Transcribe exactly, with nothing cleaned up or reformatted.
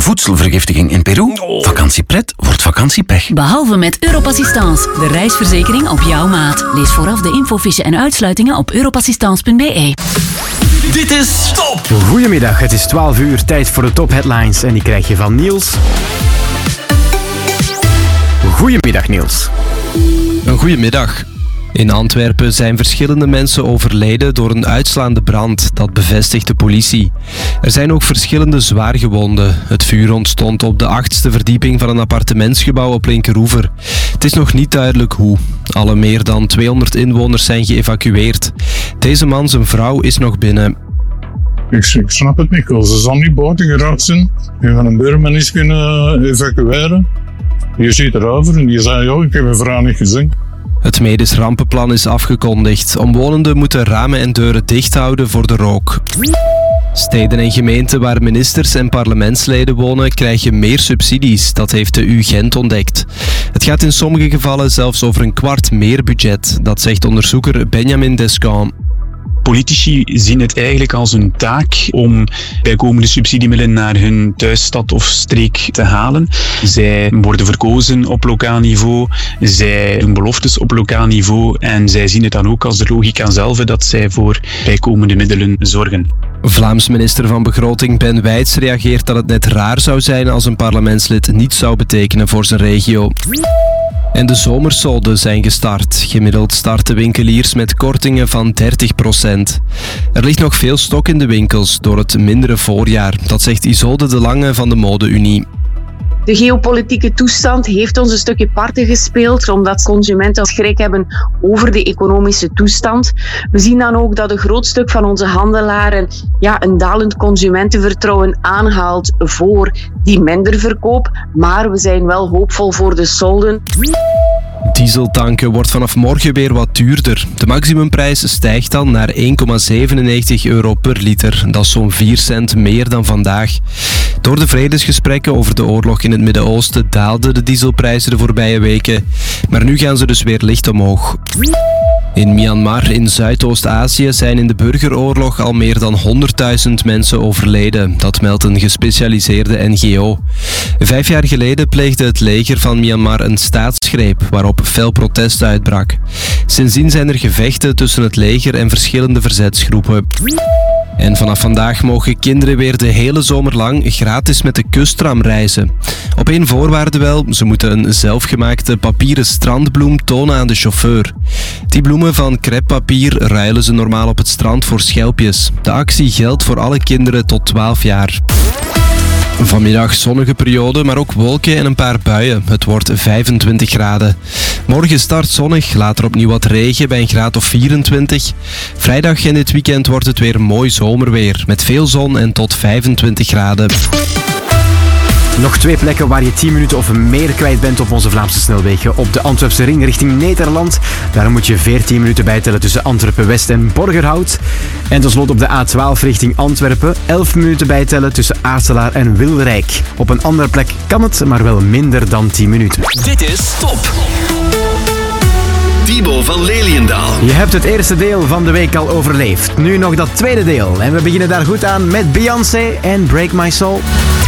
voedselvergiftiging in Peru. Vakantiepret wordt vakantiepech. Behalve met Europassistance, de reisverzekering op jouw maat. Lees vooraf de infofiche en uitsluitingen op europassistance punt b e. Dit is Top! Goedemiddag, het is twaalf uur, tijd voor de top-headlines en die krijg je van Niels. Goedemiddag Niels. Een goedemiddag. In Antwerpen zijn verschillende mensen overleden door een uitslaande brand, dat bevestigt de politie. Er zijn ook verschillende zwaargewonden. Het vuur ontstond op de achtste verdieping van een appartementsgebouw op Linkeroever. Het is nog niet duidelijk hoe. Alle meer dan tweehonderd inwoners zijn geëvacueerd. Deze man, zijn vrouw, is nog binnen. Ik, ik snap het niet, ze zal niet buiten geraakt zijn. Je van een buurman is kunnen evacueren. Je ziet erover en je zei, joh, ik heb mijn vrouw niet gezien. Het medisch rampenplan is afgekondigd. Omwonenden moeten ramen en deuren dicht houden voor de rook. Steden en gemeenten waar ministers en parlementsleden wonen krijgen meer subsidies. Dat heeft de U Gent ontdekt. Het gaat in sommige gevallen zelfs over een kwart meer budget. Dat zegt onderzoeker Benjamin Descamps. Politici zien het eigenlijk als een taak om bijkomende subsidiemiddelen naar hun thuisstad of streek te halen. Zij worden verkozen op lokaal niveau, zij doen beloftes op lokaal niveau en zij zien het dan ook als de logica zelf dat zij voor bijkomende middelen zorgen. Vlaams minister van Begroting Ben Wijts reageert dat het net raar zou zijn als een parlementslid niets zou betekenen voor zijn regio. En de zomersolden zijn gestart. Gemiddeld starten winkeliers met kortingen van dertig procent. Er ligt nog veel stok in de winkels door het mindere voorjaar. Dat zegt Isolde de Lange van de Mode-Unie. De geopolitieke toestand heeft ons een stukje parten gespeeld, omdat consumenten schrik hebben over de economische toestand. We zien dan ook dat een groot stuk van onze handelaren ja, een dalend consumentenvertrouwen aanhaalt voor die minder verkoop. Maar we zijn wel hoopvol voor de solden. Dieseltanken wordt vanaf morgen weer wat duurder. De maximumprijs stijgt dan naar één komma zevenennegentig euro per liter. Dat is zo'n vier cent meer dan vandaag. Door de vredesgesprekken over de oorlog in het Midden-Oosten daalden de dieselprijzen de voorbije weken. Maar nu gaan ze dus weer licht omhoog. In Myanmar in Zuidoost-Azië zijn in de burgeroorlog al meer dan honderdduizend mensen overleden. Dat meldt een gespecialiseerde N G O. Vijf jaar geleden pleegde het leger van Myanmar een staatsgreep waarop fel protest uitbrak. Sindsdien zijn er gevechten tussen het leger en verschillende verzetsgroepen. En vanaf vandaag mogen kinderen weer de hele zomer lang gratis met de kusttram reizen. Op één voorwaarde wel, ze moeten een zelfgemaakte papieren strandbloem tonen aan de chauffeur. Die bloemen van crêpepapier ruilen ze normaal op het strand voor schelpjes. De actie geldt voor alle kinderen tot twaalf jaar. Vanmiddag zonnige periode, maar ook wolken en een paar buien. Het wordt vijfentwintig graden. Morgen start zonnig, later opnieuw wat regen bij een graad of vierentwintig. Vrijdag en dit weekend wordt het weer mooi zomerweer. Met veel zon en tot vijfentwintig graden. Nog twee plekken waar je tien minuten of meer kwijt bent op onze Vlaamse snelwegen. Op de Antwerpse ring richting Nederland. Daar moet je veertien minuten bijtellen tussen Antwerpen-West en Borgerhout. En tenslotte op de A twaalf richting Antwerpen. elf minuten bijtellen tussen Aarselaar en Wilrijk. Op een andere plek kan het, maar wel minder dan tien minuten. Dit is Top! Thibaut van Leliendaal. Je hebt het eerste deel van de week al overleefd. Nu nog dat tweede deel. En we beginnen daar goed aan met Beyoncé en Break My Soul.